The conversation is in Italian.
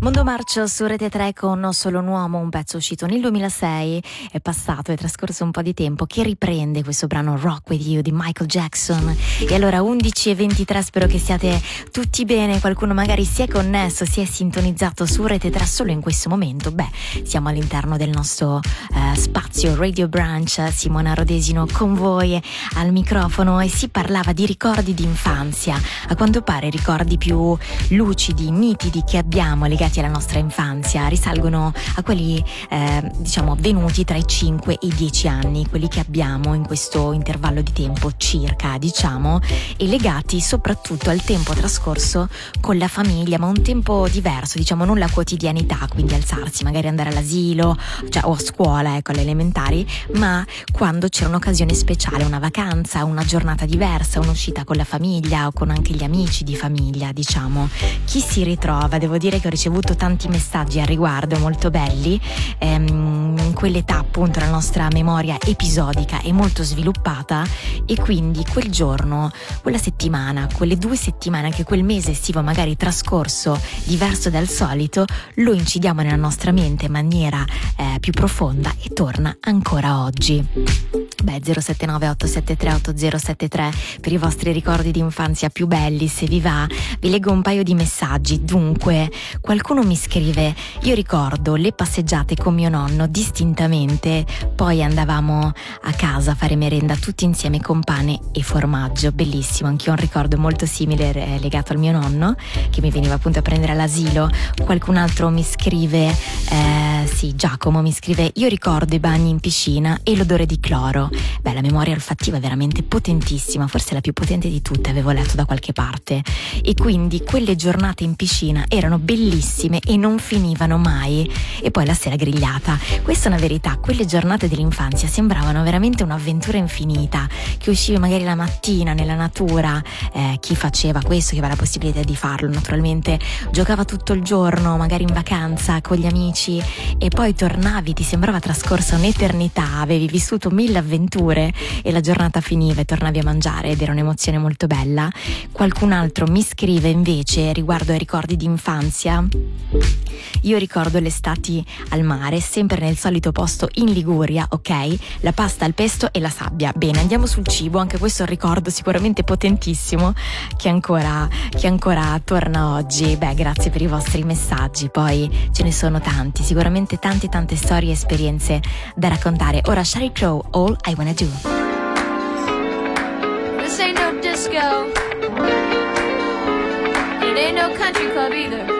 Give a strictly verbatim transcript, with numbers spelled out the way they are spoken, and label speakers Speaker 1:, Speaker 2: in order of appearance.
Speaker 1: Mondo Marcio su Rete tre con Solo un uomo, un pezzo uscito nel duemilasei, è passato, è trascorso un po' di tempo, che riprende questo brano Rock With You di Michael Jackson. E allora undici e ventitré, spero che siate tutti bene, qualcuno magari si è connesso, si è sintonizzato su Rete tre solo in questo momento. Beh, siamo all'interno del nostro eh, spazio Radio Branch, Simona Rodesino con voi al microfono, e si parlava di ricordi di infanzia. A quanto pare i ricordi più lucidi, nitidi che abbiamo legati alla nostra infanzia risalgono a quelli eh, diciamo avvenuti tra i cinque e i dieci anni, quelli che abbiamo in questo intervallo di tempo circa, diciamo, e legati soprattutto al tempo trascorso con la famiglia, ma un tempo diverso, diciamo non la quotidianità, quindi alzarsi, magari andare all'asilo, cioè, o a scuola, ecco, alle elementari, ma quando c'era un'occasione speciale, una vacanza, una giornata diversa, un'uscita con la famiglia o con anche gli amici di famiglia, diciamo. Chi si ritrova? Devo dire che ho ricevuto tanti messaggi al riguardo molto belli. Ehm, in quell'età appunto la nostra memoria episodica è molto sviluppata, e quindi quel giorno, quella settimana, quelle due settimane, anche quel mese estivo magari trascorso diverso dal solito, lo incidiamo nella nostra mente in maniera eh, più profonda e torna ancora oggi. Beh, zero sette nove otto sette tre otto zero sette tre per i vostri ricordi di infanzia più belli, se vi va. Vi leggo un paio di messaggi. Dunque, qualcuno mi scrive: io ricordo le passeggiate con mio nonno distintamente, poi andavamo a casa a fare merenda tutti insieme con pane e formaggio. Bellissimo, anch'io ho un ricordo molto simile eh, legato al mio nonno, che mi veniva appunto a prendere all'asilo. Qualcun altro mi scrive, eh, sì, Giacomo mi scrive: io ricordo i bagni in piscina e l'odore di cloro. Beh, la memoria olfattiva è veramente potentissima, forse la più potente di tutte, avevo letto da qualche parte, e quindi quelle giornate in piscina erano bellissime e non finivano mai. E poi la sera grigliata, questa è una verità, quelle giornate dell'infanzia sembravano veramente un'avventura infinita, che uscivi magari la mattina nella natura, eh, chi faceva questo, chi aveva la possibilità di farlo naturalmente, giocava tutto il giorno magari in vacanza con gli amici, e poi tornavi, ti sembrava trascorsa un'eternità, avevi vissuto mille avventure e la giornata finiva e tornavi a mangiare, ed era un'emozione molto bella. Qualcun altro mi scrive invece riguardo ai ricordi di infanzia: io ricordo le estati al mare, sempre nel solito posto in Liguria, ok? La pasta al pesto e la sabbia. Bene, andiamo sul cibo, anche questo è un ricordo sicuramente potentissimo che ancora, che ancora torna oggi. Beh, grazie per i vostri messaggi, poi ce ne sono tanti, sicuramente tante tante storie e esperienze da raccontare. Ora Sheryl Crow, All I Wanna Do.
Speaker 2: This ain't no disco, and it ain't no country club either.